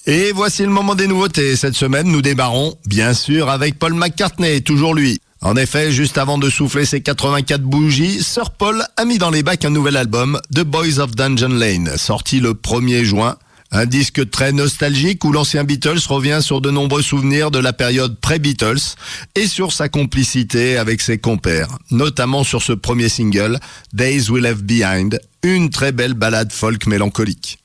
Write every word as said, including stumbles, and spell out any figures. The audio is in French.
Et voici le moment des nouveautés. Cette semaine, nous démarrons, bien sûr, avec Paul McCartney, toujours lui. En effet, juste avant de souffler ses quatre-vingt-quatre bougies, Sir Paul a mis dans les bacs un nouvel album, The Boys of Dungeon Lane, sorti le premier juin. Un disque très nostalgique où l'ancien Beatles revient sur de nombreux souvenirs de la période pré-Beatles et sur sa complicité avec ses compères, notamment sur ce premier single, Days We Left Behind, une très belle ballade folk mélancolique.